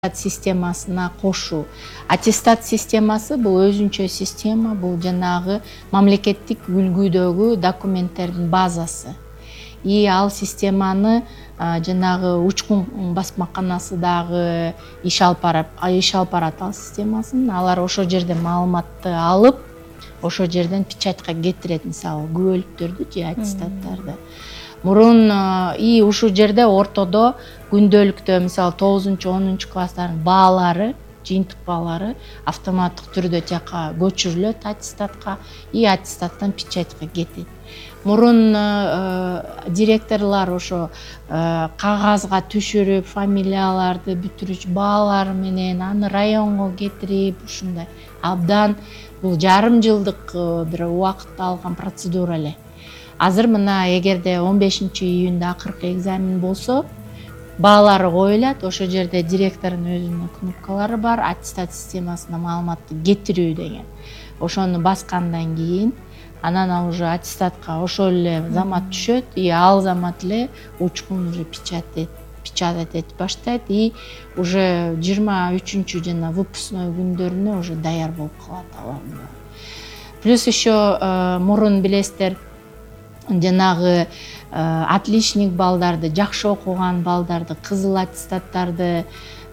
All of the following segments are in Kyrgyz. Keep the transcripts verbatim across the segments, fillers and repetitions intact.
системасына кошуу. Аттестат системасы бул өзүнчө система, бул жанагы мамлекеттик үлгүдөгү документтердин базасы. И ал системаны жанагы учкун басмаканасы дагы иш алып барат, иш алып барат ал системасын. Алар ошол жерден маалыматты алып, ошол жерден печатка кетирет, мисалы күбөлүктөрдү же аттестаттарды. Мурун и ушул жерде ортодо күндөлүктө мисалы тогузунчу онунчу класстардын баалары, жыйынтык баалары автоматтык түрдө тияка көчүрүлөт аттестатка, и аттестаттан печатка кетет. Мурун директорлор ошо кагазга түшүрүп, фамилияларды бүтүрүч баалары менен аны районго кетирип, ушундай абдан бул жарым жылдык бир убакыт алган процедура эле. Азыр мына эгерде он бешинчи июнда акыркы экзамен болсо, баалары коюлат, ошол жерде директордун өзүнүн кнопкалары бар, аттестат системасына маалыматты кетирүү деген. Ошону баскандан кийин анан уже аттестатка ошол эле замат түшөт, и ал замат эле учкун уже печатать этип баштайт, и уже жыйырма үчүнчү жана выпускной күндөрүнө уже даяр болуп калат алар. Плюс еще мурун билесиздер, жанагы отличник балдарды, жакшы окуган балдарды, кызыл аттестаттарды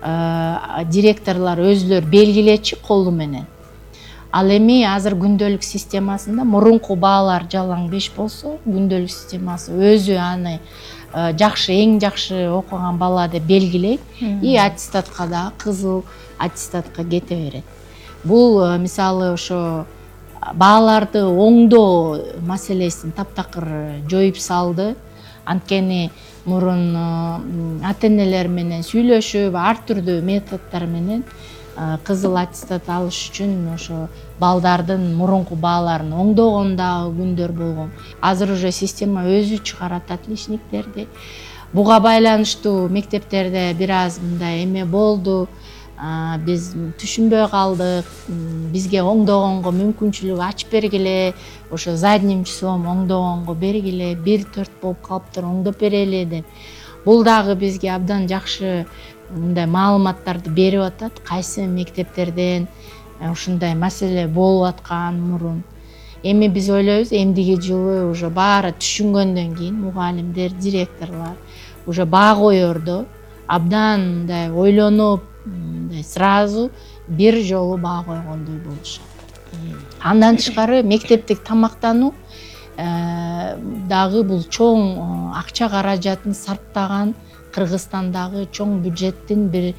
директорлор өзүлөр белгилечи колу менен. Ал эми азыр күндөлүк системасында мурунку баалар жалаң беш болсо, күндөлүк системасы өзү аны жакшы, эң жакшы окуган бала деп белгилейт, и аттестатка да кызыл аттестатка кете берет. Бул мисалы ошо бааларды оңдоо маселесин таптакыр жоюп салды. Анткени мурун ата-энелер менен сүйлөшүп, ар түрдүү методдор менен кызыл аттестат алыш үчүн ошо балдардын мурунку бааларын оңдогон дагы күндөр болгон. Азыр уже система өзү чыгарат отличниктерди. Буга байланыштуу мектептерде бир аз мындай эме болду. Биз түшүнбөй калдык, бизге оңдогонго мүмкүнчүлүк ачып бергиле, ошо задним числом оңдогонго бергиле, бир төрт болуп калыптыр, оңдоп берели деп. Бул дагы бизге абдан жакшы мындай маалыматтарды берип атат, кайсы мектептерден ушундай маселе болуп аткан мурун. Эми биз ойлойбуз, эмдиги жылы уже баары түшүнгөндөн кийин мугалимдер, директорлор уже баа коердо абдан мындай ойлонуп, сразу бир жолу баа койгондой болушат. Андан тышкары мектептик тамактануу дагы бул чоң акча каражатын сарптаган Кыргызстандагы чоң бюджеттин бир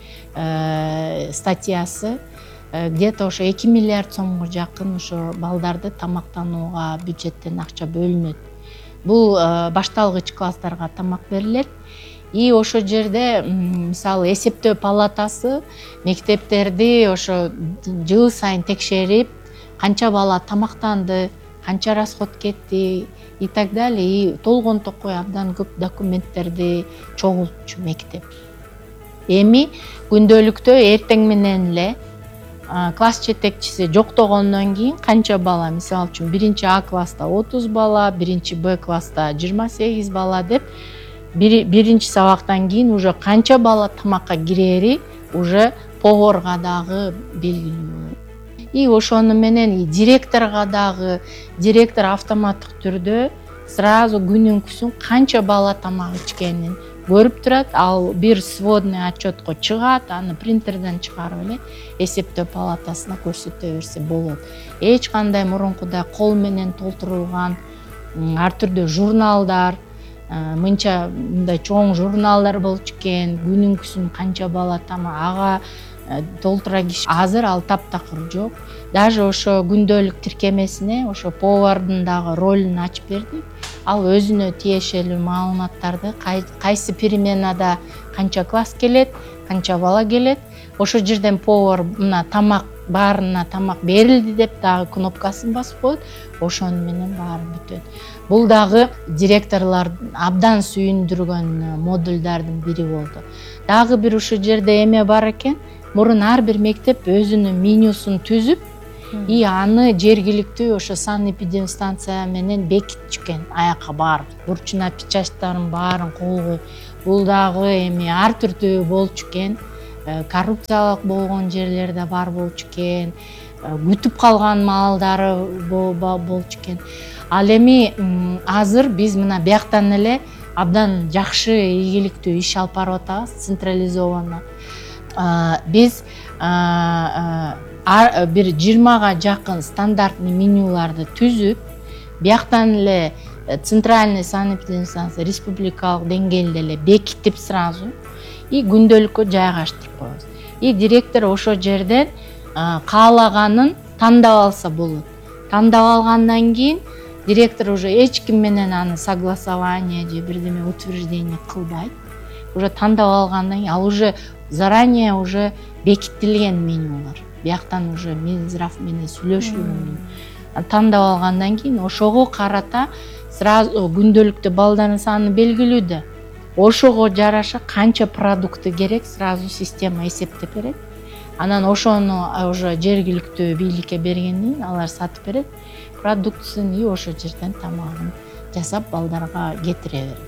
статьясы. Где-то ошо эки миллиард сомго жакын ошо балдарды тамактанууга бюджеттен акча бөлүнөт. Бул башталгыч класстарга тамак берилет. И ошол жерде мисалы эсептөө палатасы мектептерди ошо жыл сайын текшерип, канча бала тамактанды, канча расход кетти и так далее. И толгон токой абдан көп документтерди чогултчу мектеп. Эми күндөлүктө эртең менен эле класс жетекчиси жоктогондон кийин канча бала, мисалы үчүн биринчи А класста отуз бала, биринчи Б класста жыйырма сегиз бала деп биринчи сабактан кийин уже канча бала тамакка кирери уже поварга дагы белгилүү. И ошону менен директорго дагы, директор автоматтык түрдө сразу күнүнкүсүн канча бала тамак ичкенин көрүп турат. Ал бир сводный отчетко чыгат, аны принтерден чыгарып эле эсептөө палатасына көрсөтө берсе болот. Эч кандай мурункудай кол менен толтурулган ар түрдүү журналдар, мынча мындай чоң журналдар болчу экен, күнүнкүсүн канча бала тамак ага толтура киш. Азыр ал таптакыр жок. Даже ошо күндөлүк тиркемесине ошо повардын дагы ролун ачып бердик. Ал өзүнө тиешелүү маалыматтарды кайсы переменада канча класс келет, канча бала келет, ошол жерден повар мына тамак баарына тамак берилди деп дагы кнопкасын басып коет, ошону менен баары бүтөт. Бул дагы директорлор абдан сүйүндүргөн модулдардын бири болду. Дагы бир ушул жерде эме бар экен, мурун ар бир мектеп өзүнүн менюсун түзүп, и аны жергиликтүү ошо санэпидемстанция менен бекитчү экен. Аяка бар бурчуна печаттарын баарын колгой. Бул дагы эми ар түрдүү болчу экен. коррупциялык болгон жерлер да бар болчу экен, күтүп калган маалдары болчу экен. Ал эми азыр биз мына бияктан эле абдан жакшы ийгиликтүү иш алып барып атабыз, централизованно. Биз бир жыйырмага жакын стандартный менюларды түзүп, бияктан эле центральный санэпидемия станция республикалык деңгээлде эле бекитип сразу и күндөлүккө жайгаштырып коебуз. И директор ошол жерден каалаганын тандап алса болот. Тандап алгандан кийин директор уже эч ким менен аны согласование же бирдеме утверждение кылбайт. Уже тандап алгандан кийин ал уже заранее уже бекитилген менюлар. Бияктан уже Минздрав менен сүйлөшүүнү тандап алгандан кийин ошого карата сразу күндөлүктө балдардын саны белгилүү да. Ошого жараша канча продукты керек сразу система эсептеп берет. Анан ошону уже жергиликтүү бийликке бергенден кийин алар сатып берет продукциясын и ошол жерден тамагын жасап балдарга кетире берет.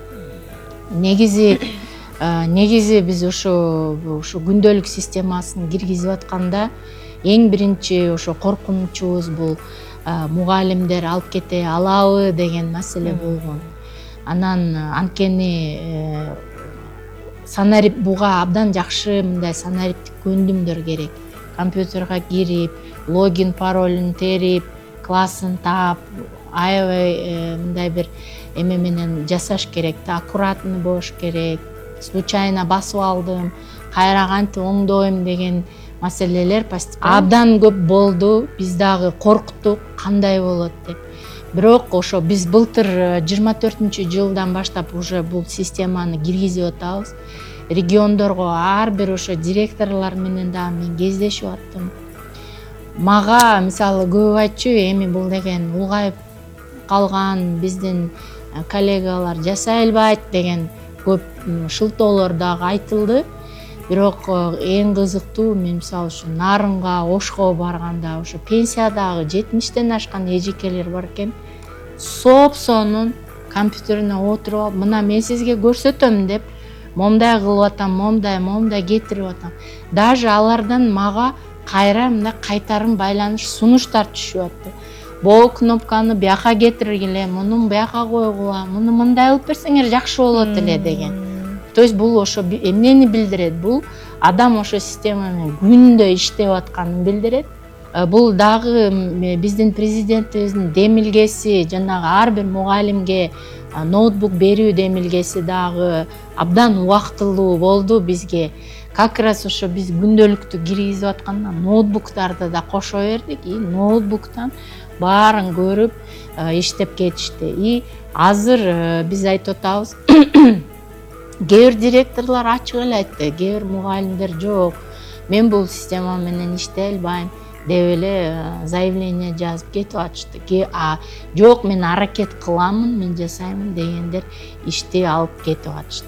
Негизи негизи биз ошо ошо күндөлүк системасын киргизип атканда эң биринчи ошо коркунучубуз бул мугалимдер алып кете алабы деген маселе болгон. Анан анткени санарип буга абдан жакшы мындай санариптик көндүмдөр керек. Компьютерге кирип, логин паролун терип, классын таап, аябай мындай бир эме менен жасаш керек да, аккуратный болуш керек. Случайно басып алдым, кайра кантип оңдойм деген маселелер абдан көп болду. Биз дагы корктук, кандай болот деп. Бирок ошо биз былтыр жыйырма төртүнчү жылдан баштап уже бул системаны киргизип атабыз. Региондорго ар бир ошо директорлор менен дагы мен кездешип аттым. Мага мисалы көп айтчу, эми бул деген улгайып калган, биздин коллегалар жасай албайт деген көп шылтоолор дагы айтылды. Бирок эң кызыктуу мен мисалы ушу Нарынга, Ошко барганда ошо пенсиядагы жетимиштен ашкан эжекелер бар экен. Соп-сонун компьютерине отуруп алып, мына мен сизге көрсөтөм деп, момдай кылып атам, момдай, момдай кетирип атам. Даже алардан мага кайра мындай кайтарым байланыш сунуштар түшүп атты. Бул кнопканы бияка кетиргиле, муну бияка койгула, муну мындай кылып берсеңер жакшы болот эле деген. То есть бул ошо эмнени билдирет? Бул адам ошо система менен күндө иштеп атканын билдирет. Бул дагы биздин президентибиздин демилгеси, жанагы ар бир мугалимге ноутбук берүү демилгеси дагы абдан убактылуу болду бизге. Как раз ошо биз күндөлүктү киргизип атканда ноутбуктарды да кошо бердик и ноутбуктан баарын көрүп иштеп кетишти. И азыр биз айтып атабыз, кээ бир директорлор ачык эле айтты, кээ бир мугалимдер жок, мен бул система менен иштей албайм деп эле заявление жазып кетип атышты. Жок, мен аракет кыламын, мен жасаймын дегендер ишти алып кетип атышты.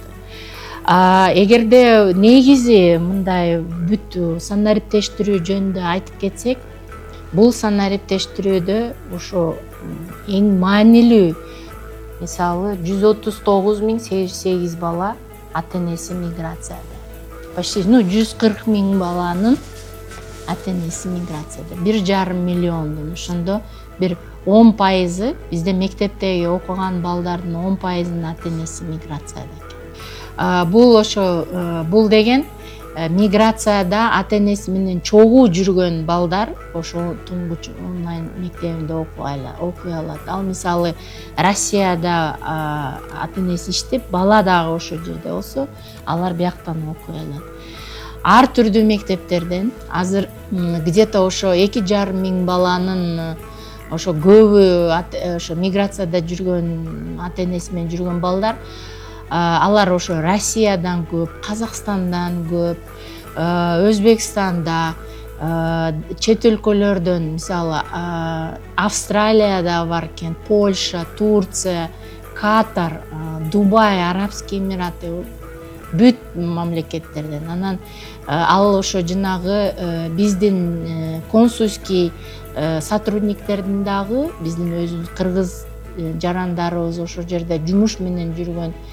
Эгерде негизи мындай бүт санариптештирүү жөнүндө айтып кетсек, бул санариптештирүүдө ошо эң маанилүү мисалы жүз отуз тогуз миң сегиз жүз сегиз бала ата-энеси миграцияда. Почти жүз кырк миң баланын ата-энеси миграцияда. бир жарым миллиондун ошондо бир он пайызы бизде мектептеги окуган балдардын он пайызынын ата-энеси миграцияда экен. Бул ошо бул деген миграцияда ата-энеси менен чогуу жүргөн балдар ошо тунгуч онлайн мектебинде окуй алат. Ал мисалы Россияда ата-энеси иштеп, бала дагы ошо жерде болсо, алар бияктан окуй алат. Ар түрдүү мектептерден азыр где-то ошо эки жарым миң баланын ошо көбү ошо миграцияда жүргөн ата-энеси менен жүргөн балдар, алар ошо Россиядан көп, Казакстандан көп, Өзбекстанда, чет өлкөлөрдөн, мисалы Австралияда бар экен, Польша, Турция, Катар, Дубай, Арабский Эмираты, бүт мамлекеттерден. Анан ал ошо жанагы биздин консульский сотрудниктердин дагы, биздин өзүбүз кыргыз жарандарыбыз ошо жерде жумуш менен жүргөн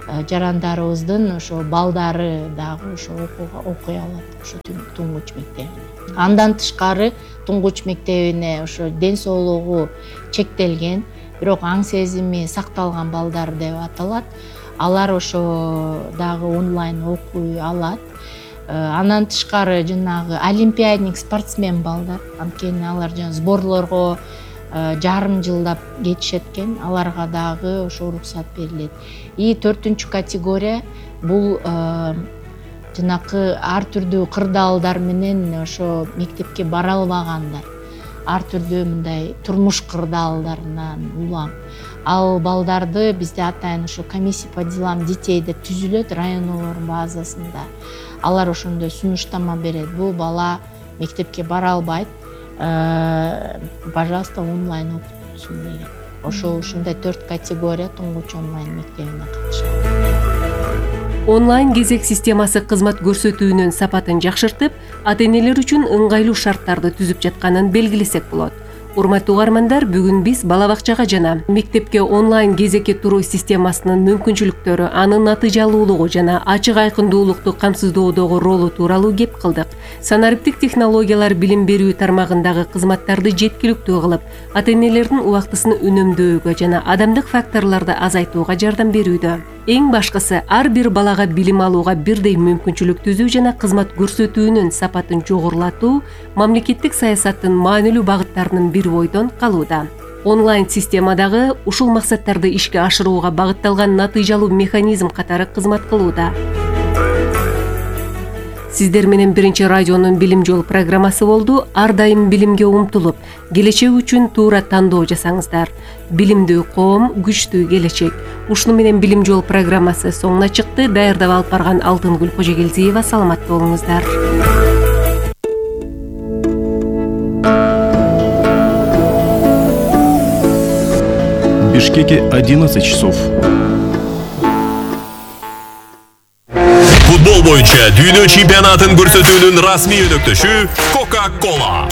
жарандарыбыздын ошо балдары дагы ошо окуй алат ошо туңгуч мектебине. Андан тышкары туңгуч мектебине ошо ден соолугу чектелген, бирок аң сезими сакталган балдар деп аталат. Алар ошо дагы онлайн окуй алат. Андан тышкары жанагы олимпиадник спортсмен балдар, анткени алар жана сборлорго жарым жылдап кетишет экен, аларга дагы ошо уруксат берилет. И төртүнчү категория бул жанакы ар түрдүү кырдаалдар менен ошо мектепке бара албагандар, ар түрдүү мындай турмуш кырдаалдарынан улам. Ал балдарды бизде атайын ошо комиссия по делам детей деп түзүлөт районулардын базасында. Алар ошондой сунуштама берет. Бул бала мектепке бара албайт, пожалуйста, онлайн окутсун деген. Ошо ушундай төрт категория туңгуч онлайн мектебине катышат. Онлайн кезек системасы кызмат көрсөтүүнүн сапатын жакшыртып, ата-энелер үчүн ыңгайлуу шарттарды түзүп жатканын белгилесек болот. Урматтуу угармандар, бүгүн биз бала бакчага жана мектепке онлайн кезекке туруу системасынын мүмкүнчүлүктөрү, анын натыйжалуулугу жана ачык айкындуулукту камсыздоодогу ролу тууралуу кеп кылдык. Санариптик технологиялар билим берүү тармагындагы кызматтарды жеткиликтүү кылып, ата-энелердин убактысын үнөмдөөгө жана адамдык факторлорду азайтууга жардам берүүдө. Эң башкысы, ар бир балага билим алууга бирдей мүмкүнчүлүк түзүү жана кызмат көрсөтүүнүн сапатын жогорулатуу мамлекеттик саясаттын маанилүү багыттарынын бири бойдон калууда. Онлайн системадагы ушул максаттарды ишке ашырууга багытталган натыйжалуу механизм катары кызмат кылууда. Сиздер менен биринчи радионун билим жол программасы болду. Ар дайым билимге умтулуп, келечек үчүн туура тандоо жасаңыздар. Билимдүү коом, күчтүү келечек. Ушуну менен билим жол программасы соңуна чыкты. Даярдап алып барган Алтынгүл Кожогелдиева, саламат болуңуздар. В Бишкеке одиннадцать часов. Футбол боюнча дүйнө чемпионатын көрсөтүүнүн расмий өнөктөшү Coca-Cola.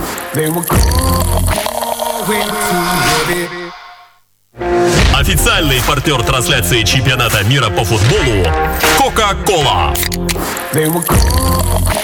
Официальный партнер трансляции чемпионата мира по футболу Coca-Cola.